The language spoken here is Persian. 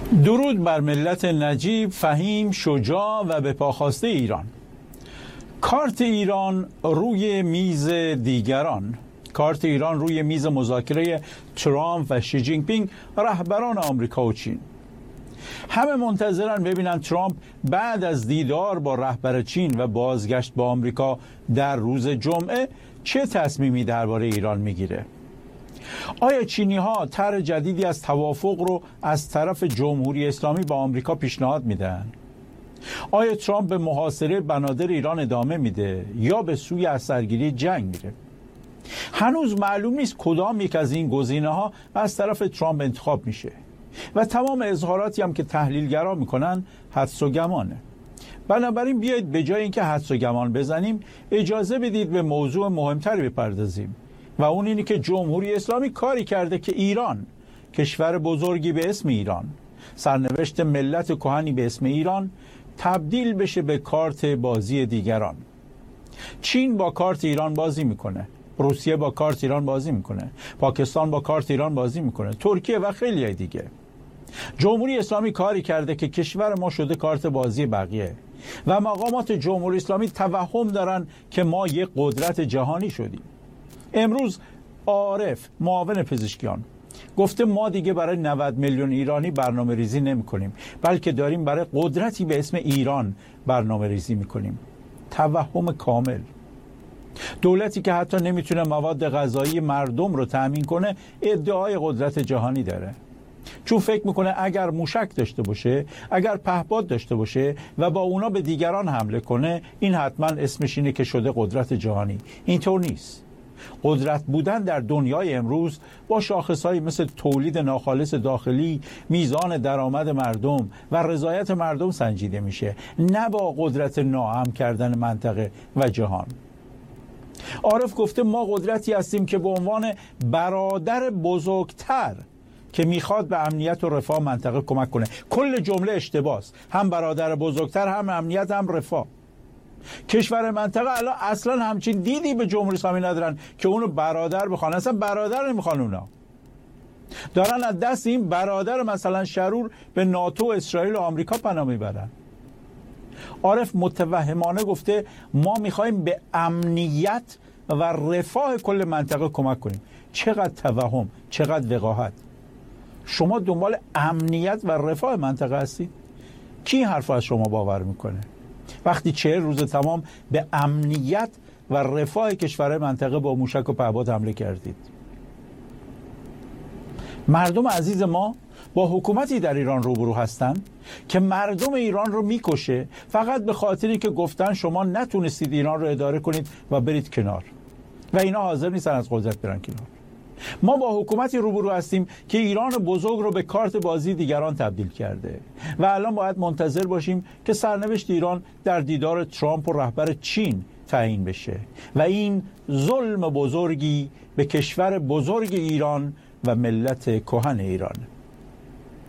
درود بر ملت نجیب، فهیم، شجاع و به پا خواسته ایران. کارت ایران روی میز دیگران. کارت ایران روی میز مذاکره ترامپ و شی جین پینگ، رهبران آمریکا و چین. همه منتظرن ببینن ترامپ بعد از دیدار با رهبر چین و بازگشت با آمریکا در روز جمعه چه تصمیمی درباره ایران میگیره. آیا چینی ها طرح جدیدی از توافق رو از طرف جمهوری اسلامی با آمریکا پیشنهاد میدن؟ آیا ترامپ به محاصره بنادر ایران ادامه میده یا به سوی اثرگیری جنگ میره؟ هنوز معلوم نیست کدام یک از این گزینه ها از طرف ترامپ انتخاب میشه و تمام اظهاراتی هم که تحلیلگرا میکنن حدس و گمانه. بنابراین بیایید به جای اینکه حدس و گمان بزنیم اجازه بدید به موضوع مهمتری بپردازیم و اون اینه که جمهوری اسلامی کاری کرده که ایران، کشور بزرگی به اسم ایران، سرنوشت ملت کهنی به اسم ایران، تبدیل بشه به کارت بازی دیگران. چین با کارت ایران بازی میکنه، روسیه با کارت ایران بازی میکنه، پاکستان با کارت ایران بازی میکنه، ترکیه و خیلی دیگه. جمهوری اسلامی کاری کرده که کشور ما شده کارت بازی بقیه و مقامات جمهوری اسلامی توهم دارن که ما یک قدرت جهانی شدیم. امروز عارف، معاون پزشکیان، گفته ما دیگه برای 90 میلیون ایرانی برنامه ریزی نمی کنیم، بلکه داریم برای قدرتی به اسم ایران برنامه ریزی می کنیم. توهم کامل. دولتی که حتی نمیتونه مواد غذایی مردم رو تأمین کنه ادعای قدرت جهانی داره، چون فکر میکنه اگر موشک داشته باشه، اگر پهپاد داشته باشه و با اونا به دیگران حمله کنه، این حتما اسمش اینه که شده قدرت جهانی. اینطور نیست. قدرت بودن در دنیای امروز با شاخصهایی مثل تولید ناخالص داخلی، میزان درآمد مردم و رضایت مردم سنجیده میشه، نه با قدرت ناهم کردن منطقه و جهان. عارف گفته ما قدرتی هستیم که به عنوان برادر بزرگتر که میخواد به امنیت و رفاه منطقه کمک کنه. کل جمله اشتباس، هم برادر بزرگتر، هم امنیت، هم رفاه. کشور منطقه الان اصلا همچین دیدی به جمهوری اسلامی ندارن که اونو برادر بخوان، اصلا برادر نمیخوان. اونا دارن از دست این برادر مثلا شرور به ناتو، اسرائیل و آمریکا پناه میبرن. عارف متوهمانه گفته ما میخوایم به امنیت و رفاه کل منطقه کمک کنیم. چقدر توهم، چقدر وقاحت. شما دنبال امنیت و رفاه منطقه هستید؟ کی حرف از شما باور میکنه وقتی 40 روز تمام به امنیت و رفاه کشور منطقه با موشک و پهپاد حمله کردید؟ مردم عزیز ما با حکومتی در ایران روبرو هستند که مردم ایران رو میکشه فقط به خاطری که گفتن شما نتونستید ایران رو اداره کنید و برید کنار، و اینا حاضر نیستن از قدرت برن کنار. ما با حکومتی روبرو هستیم که ایران بزرگ رو به کارت بازی دیگران تبدیل کرده و الان باید منتظر باشیم که سرنوشت ایران در دیدار ترامپ و رهبر چین تعیین بشه و این ظلم بزرگی به کشور بزرگ ایران و ملت کهن ایران.